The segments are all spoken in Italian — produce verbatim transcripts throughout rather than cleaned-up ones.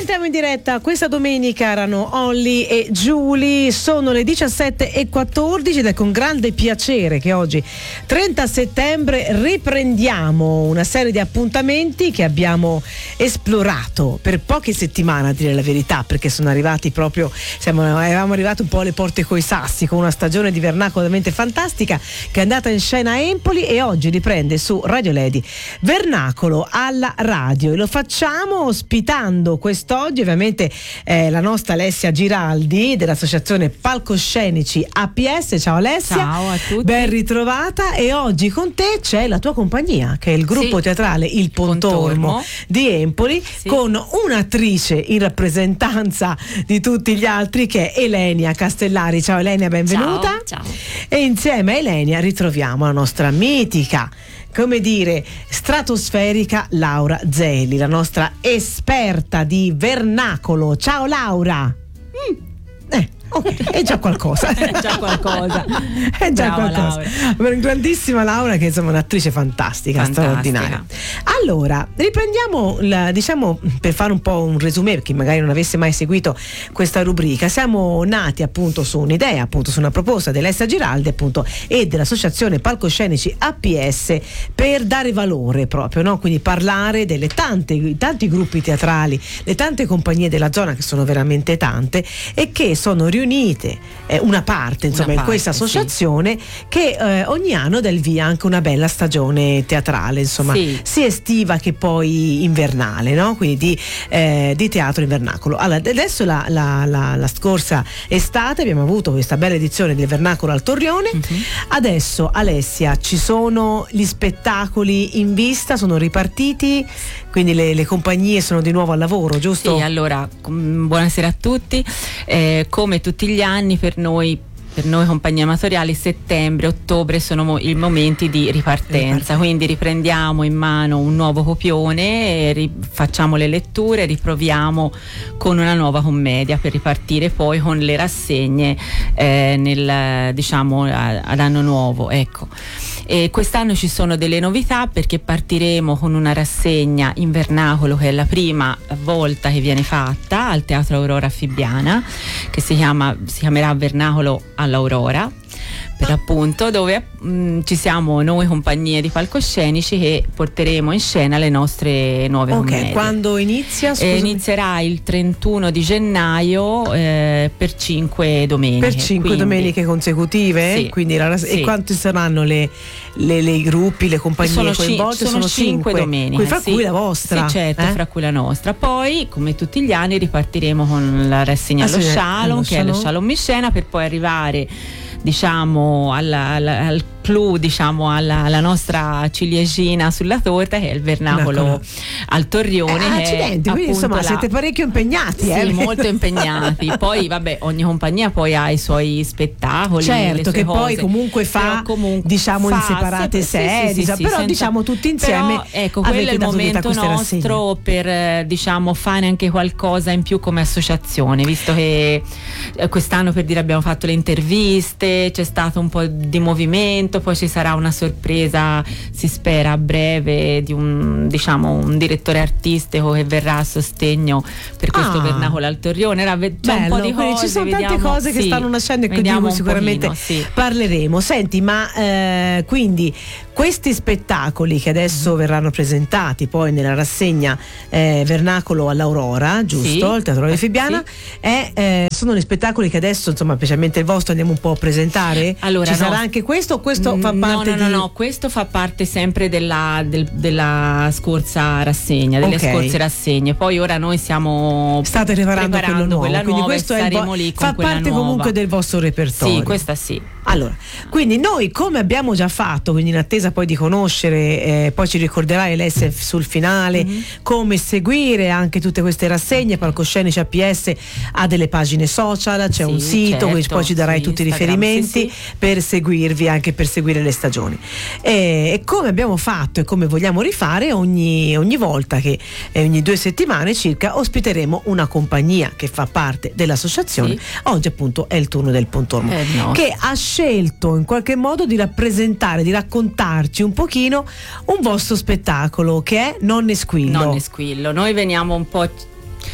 Rientriamo in diretta. Questa domenica erano Olly e Giulia. Sono le diciassette e quattordici ed è con grande piacere che oggi, trenta settembre, riprendiamo una serie di appuntamenti che abbiamo esplorato per poche settimane, a dire la verità, perché sono arrivati proprio, siamo, eravamo arrivati un po' alle porte coi sassi, con una stagione di Vernacolo veramente fantastica che è andata in scena a Empoli e oggi riprende su Radio Lady Vernacolo alla radio, e lo facciamo ospitando quest'oggi ovviamente eh, la nostra Alessia Giraldi dell'associazione Palcoscenici A P S. Ciao Alessia. Ciao a tutti. Ben ritrovata. E oggi con te c'è la tua compagnia, che è il gruppo sì. teatrale Il Pontormo, Pontormo di Empoli, sì. con un'attrice in rappresentanza di tutti gli altri che è Elenia Castellari. Ciao Elenia, benvenuta. Ciao, ciao. E insieme a Elenia ritroviamo la nostra mitica, come dire, stratosferica Laura Zeli, la nostra esperta di vernacolo. Ciao Laura. Mm. Eh, ok, è già qualcosa. È già qualcosa. È già Brava qualcosa. Laura. Grandissima Laura, che insomma è un'attrice fantastica, fantastica, straordinaria. Allora, riprendiamo la, diciamo, per fare un po' un resumé, perché magari non avesse mai seguito questa rubrica. Siamo nati appunto su un'idea, appunto su una proposta dell'Alessia Giraldi appunto e dell'associazione Palcoscenici A P S per dare valore proprio, no? Quindi parlare delle tante, tanti gruppi teatrali, le tante compagnie della zona, che sono veramente tante e che sono riunite eh, una parte insomma una parte, in questa associazione sì. che eh, ogni anno dà il via anche una bella stagione teatrale, insomma sì. sia estiva che poi invernale, no? Quindi di, eh, di teatro invernacolo. Allora, adesso la, la, la, la scorsa estate abbiamo avuto questa bella edizione del Vernacolo al Torrione. Uh-huh. Adesso Alessia, ci sono gli spettacoli in vista, sono ripartiti, quindi le, le compagnie sono di nuovo al lavoro, giusto? Sì, allora buonasera a tutti. Eh, come tutti gli anni per noi per noi compagnie amatoriali settembre, ottobre sono mo- i momenti di ripartenza, quindi riprendiamo in mano un nuovo copione, e ri- facciamo le letture, riproviamo con una nuova commedia per ripartire poi con le rassegne eh, nel, diciamo a- ad anno nuovo, ecco. E quest'anno ci sono delle novità, perché partiremo con una rassegna in vernacolo che è la prima volta che viene fatta al Teatro Aurora Fibbiana, che si chiama si chiamerà Vernacolo all'Aurora, per appunto, dove mh, ci siamo noi compagnie di palcoscenici che porteremo in scena le nostre nuove okay, commedie. Quando inizia? Eh, inizierà il trentuno di gennaio eh, per cinque domeniche. Per cinque quindi, domeniche consecutive? Sì, quindi la, sì. E quanti saranno le, le, le gruppi, le compagnie sono coinvolte? Ci, sono, sono cinque, cinque domeniche. Fra sì. cui la vostra? Sì, certo, eh? fra cui la nostra. Poi, come tutti gli anni, ripartiremo con la rassegna ah, allo sì, Shalom, allo che è lo Shalom in scena, per poi arrivare, diciamo, alla, alla, al clou, diciamo, alla, alla nostra ciliegina sulla torta, che è il Vernacolo D'accordo. al Torrione. Eh, accidenti, quindi insomma la... siete parecchio impegnati. Sì, eh? molto impegnati. Poi vabbè, ogni compagnia poi ha i suoi spettacoli, certo, le sue che cose, poi comunque fa comunque diciamo fa, in separate sì, sedi, sì, sì, sì, però senza, diciamo tutti insieme. Però, ecco, quello è il momento nostro per eh, diciamo fare anche qualcosa in più come associazione, visto che eh, quest'anno, per dire, abbiamo fatto le interviste, c'è stato un po' di movimento, poi ci sarà una sorpresa, si spera a breve, di un, diciamo, un direttore artistico che verrà a sostegno per questo ah, Vernacolo al Torrione. C'è bello, un po' di cose, ci sono vediamo, tante cose che sì, stanno nascendo e di cui sicuramente pochino, sì. parleremo. Senti, ma eh, quindi questi spettacoli che adesso mm. verranno presentati poi nella rassegna eh, Vernacolo all'Aurora, giusto? Sì. Il Teatro di Fibbiana, sì. è, eh, sono gli spettacoli che adesso, insomma, specialmente il vostro, andiamo un po' a presentare. Allora, ci no. sarà anche questo o questo fa parte no, no, di... no, no, questo fa parte sempre della, del, della scorsa rassegna, delle okay. scorse rassegne. Poi ora noi siamo state preparando, preparando quello nuovo, quindi nuova, questo e è il saremo vo- lì con fa quella parte nuova. comunque del vostro repertorio. Sì, questa sì. Allora, quindi noi, come abbiamo già fatto, quindi in attesa poi di conoscere, eh, poi ci ricorderai Alessia sul finale, mm-hmm. come seguire anche tutte queste rassegne. Palcoscenici A P S ha delle pagine social, c'è sì, un sito, certo, quindi poi ci darai sì, tutti i Instagram, riferimenti sì, sì. per seguirvi, anche per seguire le stagioni. E, e come abbiamo fatto e come vogliamo rifare, ogni, ogni volta che eh, ogni due settimane circa ospiteremo una compagnia che fa parte dell'associazione. Sì. Oggi appunto è il turno del Pontormo, eh no. che ha scelto in qualche modo di rappresentare, di raccontarci un pochino un vostro spettacolo che è Nonne Squillo. Nonne Squillo. Noi veniamo un po'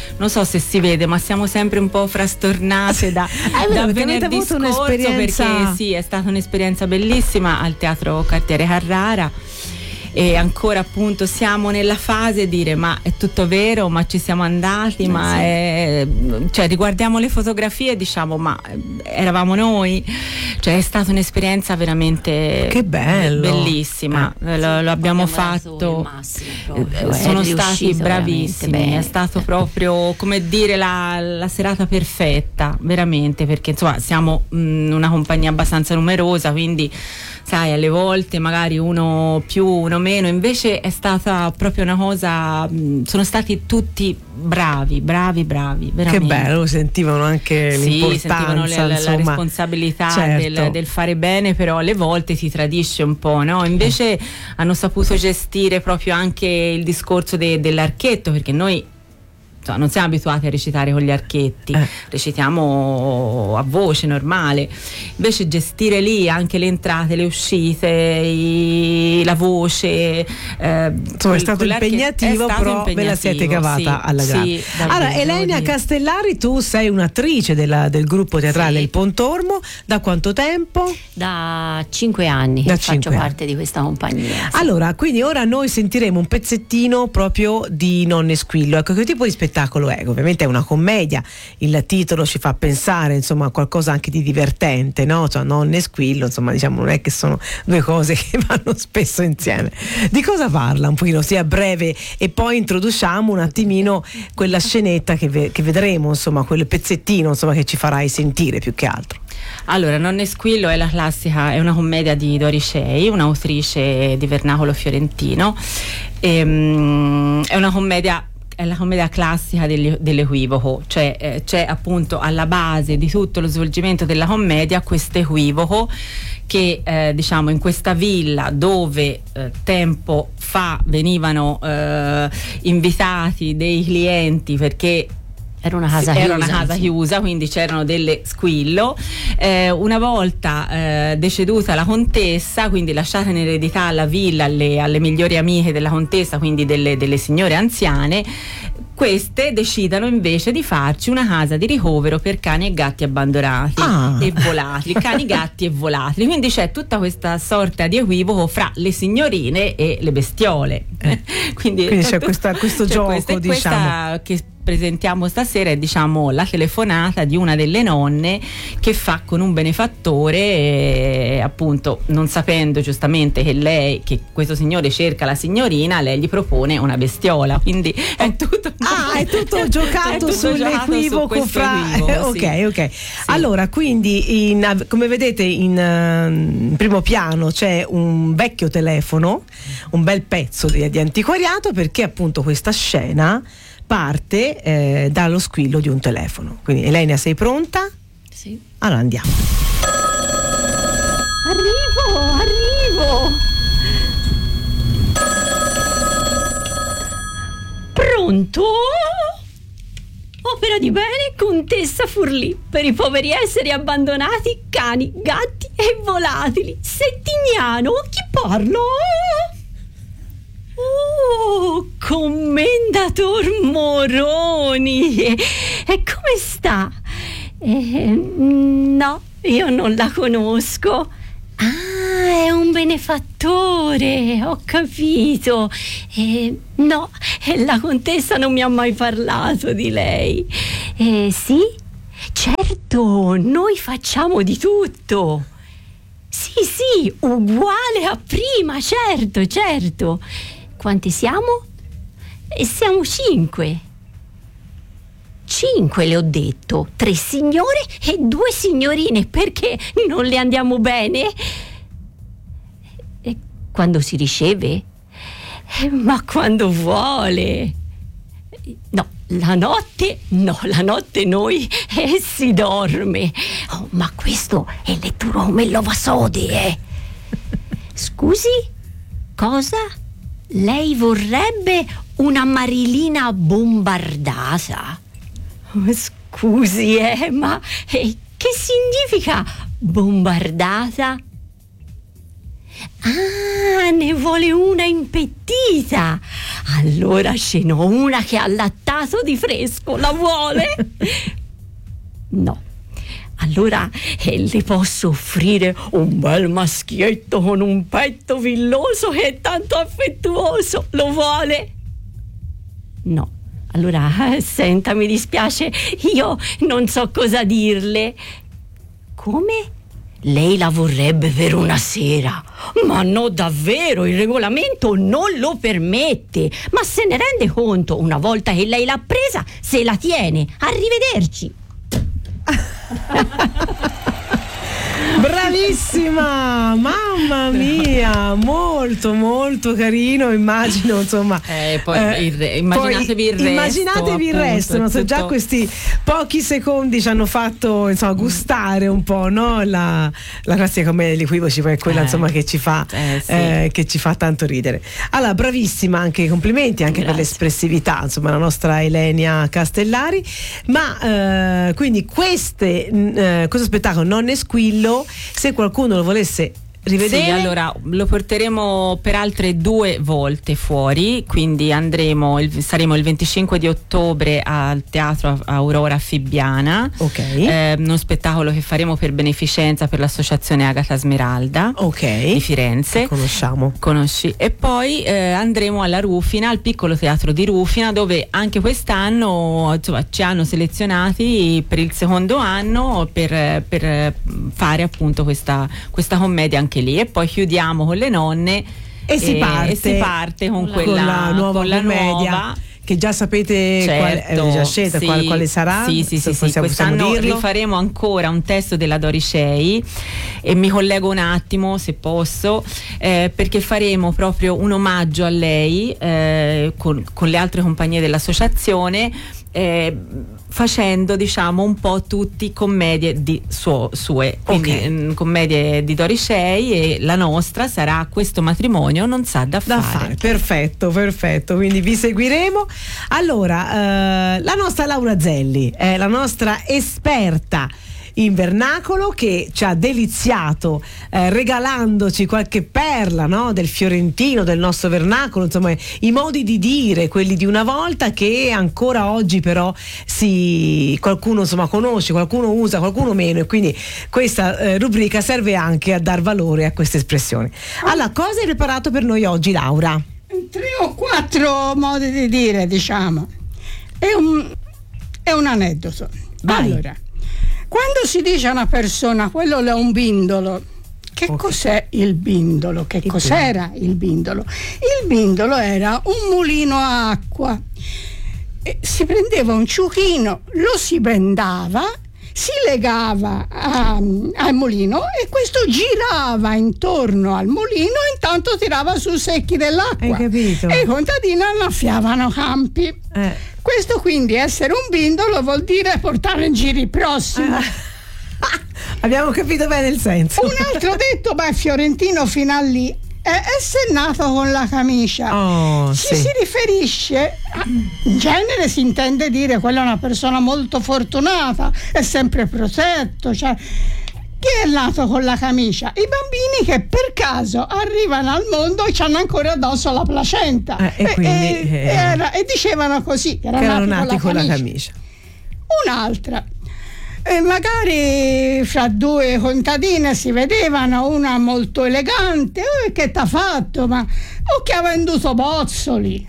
non so se si vede, ma siamo sempre un po' frastornate da, eh, da venerdì venerdì scorso, un'esperienza... perché sì, è stata un'esperienza bellissima al Teatro Cartiere Carrara. E ancora appunto siamo nella fase di dire ma è tutto vero, ma ci siamo andati, ma sì. è, cioè riguardiamo le fotografie e diciamo ma eravamo noi, cioè è stata un'esperienza veramente che bello, bellissima, eh, lo, sì, lo abbiamo fatto massimo, proprio, sono stati bravissimi, è stato proprio come dire la, la serata perfetta veramente, perché insomma siamo mh, una compagnia abbastanza numerosa, quindi sai, alle volte magari uno più, uno meno, invece è stata proprio una cosa, sono stati tutti bravi, bravi, bravi, veramente. Che bello, sentivano anche sì, l'importanza, sentivano le, la, la responsabilità certo. del, del fare bene, però alle volte si tradisce un po', no? Invece eh. hanno saputo gestire proprio anche il discorso de, dell'archetto, perché noi non siamo abituati a recitare con gli archetti, eh. recitiamo a voce normale, invece gestire lì anche le entrate, le uscite, i, la voce, eh, insomma è stato impegnativo, è stato però impegnativo, ve la siete cavata sì, alla grande. Sì, allora Elenia Castellari, tu sei un'attrice della, del gruppo teatrale sì. Il Pontormo, da quanto tempo? Da cinque anni da faccio cinque parte anni. Di questa compagnia. Sì. Allora, quindi ora noi sentiremo un pezzettino proprio di Nonne Squillo. Ecco, che tipo di spettacolo è? Ovviamente è una commedia, il titolo ci fa pensare insomma a qualcosa anche di divertente, no? Cioè Nonne Squillo, insomma diciamo non è che sono due cose che vanno spesso insieme. Di cosa parla un pochino, sia breve, e poi introduciamo un attimino quella scenetta che, ve- che vedremo, insomma quel pezzettino insomma che ci farai sentire più che altro. Allora, Nonne Squillo è la classica, è una commedia di Dori Scei, un'autrice di vernacolo fiorentino, e, um, è una commedia è la commedia classica dell'equivoco, cioè eh, c'è appunto alla base di tutto lo svolgimento della commedia questo equivoco che eh, diciamo in questa villa dove eh, tempo fa venivano eh, invitati dei clienti perché Era una casa era chiusa. una casa sì. chiusa, quindi c'erano delle Squillo. Eh, una volta eh, deceduta la contessa, quindi lasciata in eredità alla villa alle, alle migliori amiche della contessa, quindi delle, delle signore anziane, queste decidono invece di farci una casa di ricovero per cani e gatti abbandonati ah. e volatili, cani, gatti e volatili. Quindi c'è tutta questa sorta di equivoco fra le signorine e le bestiole. Eh. quindi, quindi c'è questa, questo c'è gioco, questa, diciamo. Questa che presentiamo stasera è diciamo la telefonata di una delle nonne che fa con un benefattore, eh, appunto non sapendo giustamente che lei che questo signore cerca la signorina, lei gli propone una bestiola, quindi è tutto ah è tutto giocato è tutto sull'equivoco su fra equivoco, sì. ok ok sì. Allora quindi in, come vedete in, uh, in primo piano c'è un vecchio telefono, un bel pezzo di, di antiquariato, perché appunto questa scena parte eh, dallo squillo di un telefono. Quindi Elenia, sei pronta? Sì. Allora andiamo. Arrivo, arrivo. Pronto? Opera di bene, contessa Furlì, per i poveri esseri abbandonati, cani, gatti e volatili. Settignano, chi parlo? Oh, commendator Moroni, e, e come sta? Eh, no, io non la conosco. Ah, è un benefattore, ho capito. Eh, no, la contessa non mi ha mai parlato di lei. Eh, sì, certo, noi facciamo di tutto. Sì, sì, uguale a prima, certo, certo. Quanti siamo? E siamo cinque. Cinque le ho detto, tre signore e due signorine, perché non le andiamo bene? E quando si riceve? Eh, ma quando vuole. No, la notte, no, la notte noi eh, si dorme. Oh, ma questo è letturo come l'ovasode, eh. Scusi? Cosa? Lei vorrebbe una Marilina bombardata? Scusi, eh, ma eh, che significa bombardata? Ah, ne vuole una impettita. Allora ce n'ho una che ha allattato di fresco, la vuole? No. Allora eh, le posso offrire un bel maschietto con un petto villoso che è tanto affettuoso, lo vuole? No. Allora, eh, senta, mi dispiace, io non so cosa dirle. Come? Lei la vorrebbe per una sera? Ma no, davvero, il regolamento non lo permette. Ma se ne rende conto? Una volta che lei l'ha presa, se la tiene. Arrivederci. Bravissima, mamma mia, molto molto carino, immagino, insomma. Eh, poi eh, il re, immaginatevi poi, il resto. Immaginatevi il resto, non so, già questi pochi secondi ci hanno fatto, insomma, gustare un po', no? La, la classica commedia degli equivoci, poi è quella, eh, insomma, che ci fa eh, sì. eh, che ci fa tanto ridere. Allora, bravissima, anche complimenti anche Grazie. Per l'espressività, insomma, la nostra Elenia Castellari. Ma eh, quindi queste eh, questo spettacolo Non ne squillo, se qualcuno lo volesse rivedere. Sì, allora lo porteremo per altre due volte fuori, quindi andremo il, saremo il venticinque di ottobre al Teatro Aurora Fibbiana, okay. eh, uno spettacolo che faremo per beneficenza per l'associazione Agata Smeralda, okay. di Firenze. Che conosciamo. Conosci. E poi eh, andremo alla Rufina, al piccolo teatro di Rufina, dove anche quest'anno, insomma, ci hanno selezionati per il secondo anno per, per fare appunto questa, questa commedia anche lì, e poi chiudiamo con le nonne e, e, si, parte, e si parte con, con quella la nuova con la commedia nuova. Che già sapete, certo, qual, è già scelta sì, quale, quale sarà. Sì, sì, sì, possiamo, sì. Quest'anno dirlo. rifaremo ancora un testo della Doricei, e mi collego un attimo, se posso, eh, perché faremo proprio un omaggio a lei eh, con, con le altre compagnie dell'associazione, eh, facendo, diciamo, un po' tutti commedie di suo, sue, quindi okay. mh, commedie di Doricei, e la nostra sarà Questo matrimonio non sa da, da fare. fare. Perfetto, perfetto, quindi vi seguiremo. Allora, eh, la nostra Laura Zelli è la nostra esperta in vernacolo, che ci ha deliziato eh, regalandoci qualche perla, no? Del fiorentino, del nostro vernacolo, insomma i modi di dire, quelli di una volta, che ancora oggi però si qualcuno insomma conosce, qualcuno usa, qualcuno meno, e quindi questa eh, rubrica serve anche a dar valore a queste espressioni. Allora, cosa hai preparato per noi oggi, Laura? Tre o quattro modi di dire, diciamo. È un, è un aneddoto. Vai. Allora, quando si dice a una persona quello è un bindolo, che okay. cos'è il bindolo? Che il cos'era bindolo. il bindolo? Il bindolo era un mulino a acqua. E si prendeva un ciuchino, lo si bendava, si legava a, al mulino, e questo girava intorno al mulino e intanto tirava sui secchi dell'acqua. Hai capito? E i contadini annaffiavano campi. Eh. Questo, quindi, essere un bindolo vuol dire portare in giro il prossimo. Eh. Abbiamo capito bene il senso. Un altro detto, beh, fiorentino fino a lì, è essere nato con la camicia. Oh, Ci sì. si riferisce a, in genere si intende dire quella è una persona molto fortunata, è sempre protetto, cioè chi è nato con la camicia? I bambini che per caso arrivano al mondo e hanno ancora addosso la placenta, eh, e, quindi, e, eh, era, e dicevano così, che, che erano nati con la, con la camicia. Un'altra, eh, magari fra due contadine si vedevano, una molto elegante, oh, che t'ha fatto? Ma o che ha venduto bozzoli.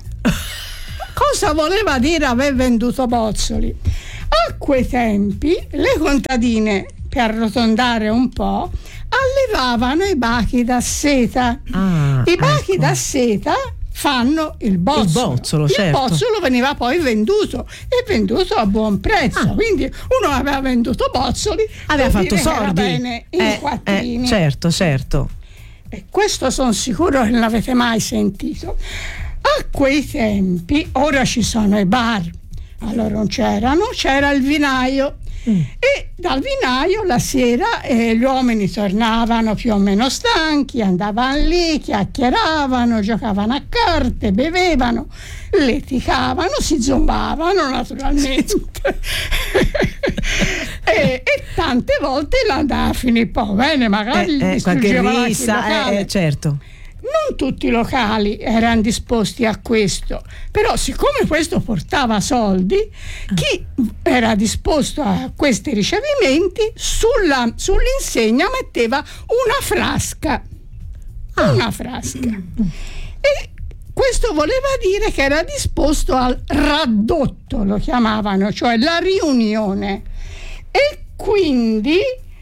Cosa voleva dire aver venduto bozzoli? A quei tempi le contadine, per arrotondare un po', allevavano i bachi da seta. Ah, I bachi ecco. da seta fanno il bozzolo. Il bozzolo, il certo. bozzolo veniva poi venduto, e venduto a buon prezzo. Ah. Quindi uno aveva venduto bozzoli, aveva fatto soldi. Era soldi. bene in Eh, quattrini. eh, certo, certo. E questo sono sicuro che non l'avete mai sentito. A quei tempi, ora ci sono i bar, allora non c'erano, c'era il vinaio. Mm. E dal vinaio la sera eh, gli uomini tornavano più o meno stanchi, andavano lì, chiacchieravano, giocavano a carte, bevevano, litigavano, si zombavano naturalmente. e, e tante volte l'andava a finire poi bene, magari eh, gli eh, qualche distruggeva rissa, eh, eh, certo. Non tutti i locali erano disposti a questo, però siccome questo portava soldi, chi era disposto a questi ricevimenti sulla, sull'insegna metteva una frasca, ah. una frasca. E questo voleva dire che era disposto al raddotto, lo chiamavano, cioè la riunione. E quindi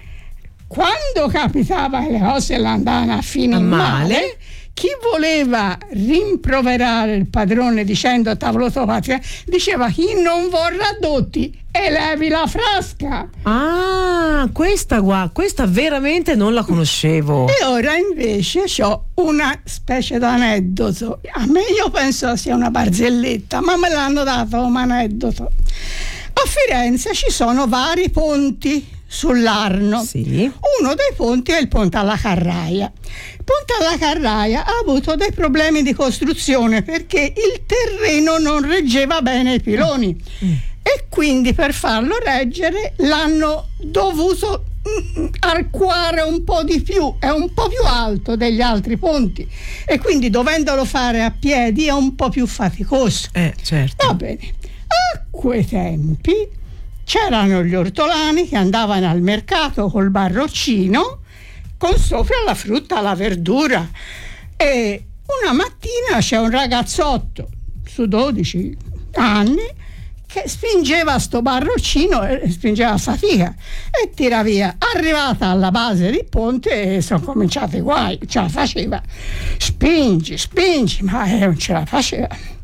quando capitava che le cose l'andavano a finire male, male, chi voleva rimproverare il padrone dicendo tavolo patria, diceva: chi non vuol raddotti elevi la frasca. Ah, questa qua, questa veramente non la conoscevo. E ora invece ho una specie d'aneddoto. A me io penso sia una barzelletta, ma me l'hanno dato come aneddoto. A Firenze ci sono vari ponti sull'Arno. Sì. Uno dei ponti è il ponte alla Carraia. Il ponte alla Carraia ha avuto dei problemi di costruzione perché il terreno non reggeva bene i piloni mm. e quindi per farlo reggere l'hanno dovuto mm, arcuare un po' di più, è un po' più alto degli altri ponti e quindi dovendolo fare a piedi è un po' più faticoso. Eh, certo. Va bene. A quei tempi c'erano gli ortolani che andavano al mercato col barroccino con sopra la frutta, la verdura, e una mattina c'è un ragazzotto su dodici anni che spingeva sto barroccino e spingeva a fatica e tira via. Arrivata alla base del ponte sono cominciati i guai, ce la faceva, spingi, spingi, ma non ce la faceva.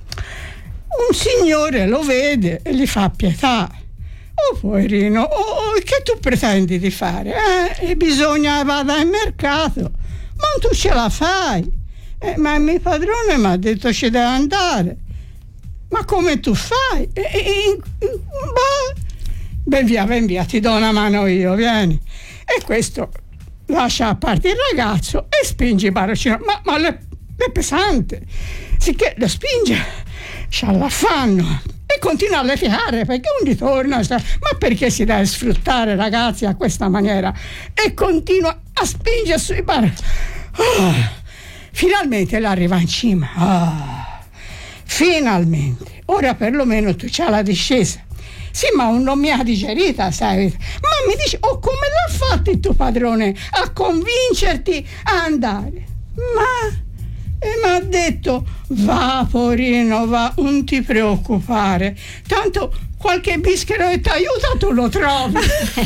Un signore lo vede e gli fa pietà. Oh poverino, oh, oh, che tu pretendi di fare? Eh, e bisogna vada al mercato, ma tu ce la fai. Eh, ma il mio padrone mi ha detto ci deve andare. Ma come tu fai? Eh, eh, bah. Ben via, ben via, ti do una mano io, vieni. E questo lascia a parte il ragazzo e spinge il barroccino, ma, ma le, è pesante, sicché lo spinge, c'ha l'affanno e continua a leviare perché un ritorno, ma perché si deve sfruttare ragazzi a questa maniera, e continua a spingere sui bar. Oh, finalmente l'arriva in cima. Oh, finalmente, ora perlomeno tu c'hai la discesa. Sì, ma non mi ha digerita, sai. Ma mi dice, oh, come l'ha fatto il tuo padrone a convincerti a andare? Ma e mi ha detto, va porino, va, non ti preoccupare, tanto qualche bischero che ti aiuta tu lo trovi.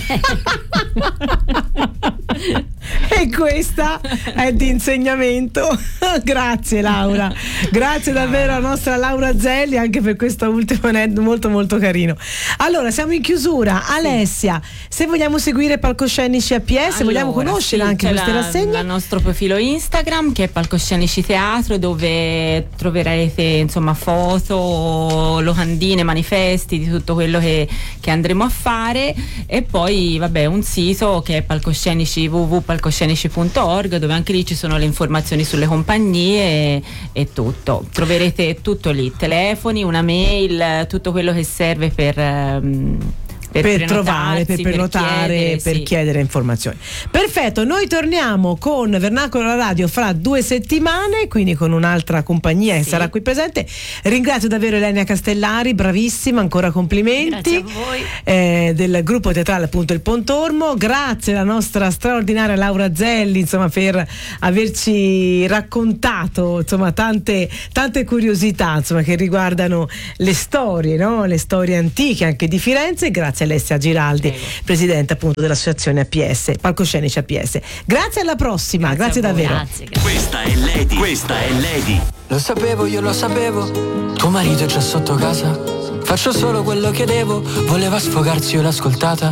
E questa è di insegnamento. Grazie Laura, grazie davvero alla nostra Laura Zelli anche per questo ultimo aneddoto molto molto carino. Allora siamo in chiusura. Alessia, se vogliamo seguire Palcoscenici A P S, allora, vogliamo conoscere sì, anche queste la, rassegne, il nostro profilo Instagram che è Palcoscenici Teatro, dove troverete insomma foto, locandine, manifesti di tutto quello che, che andremo a fare, e poi vabbè un sito che è palcoscenici w w w punto palcoscenici punto org, dove anche lì ci sono le informazioni sulle compagnie e, e tutto, troverete tutto lì, telefoni, una mail, tutto quello che serve per um, per, per trovare, per prenotare, per, chiedere, per sì. chiedere informazioni. Perfetto, noi torniamo con Vernacolo alla Radio fra due settimane, quindi con un'altra compagnia che sì. sarà qui presente. Ringrazio davvero Elenia Castellari, bravissima, ancora complimenti. Grazie a voi. Eh, del gruppo teatrale appunto Il Pontormo. Grazie alla nostra straordinaria Laura Zelli, insomma, per averci raccontato insomma tante, tante curiosità insomma che riguardano le storie, no? Le storie antiche anche di Firenze. Grazie Alessia Giraldi, Prego. presidente appunto dell'associazione A P S, Palcoscenici A P S. Grazie, alla prossima, grazie, grazie davvero. Grazie, grazie. Questa è Lady, questa è Lady. Lo sapevo, io lo sapevo, tuo marito è già sotto casa. Faccio solo quello che devo, voleva sfogarsi, io l'ho ascoltata.